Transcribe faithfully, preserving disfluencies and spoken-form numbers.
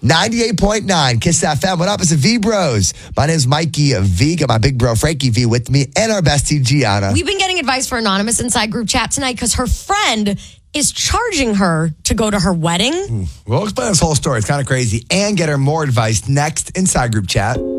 ninety-eight point nine Kiss F M. What up? It's the V Bros. My name's Mikey V. Got my big bro Frankie V with me and our bestie Gianna. We've been getting advice for Anonymous inside group chat tonight because her friend is charging her to go to her wedding. We'll explain this whole story. It's kind of crazy. And get her more advice next inside group chat.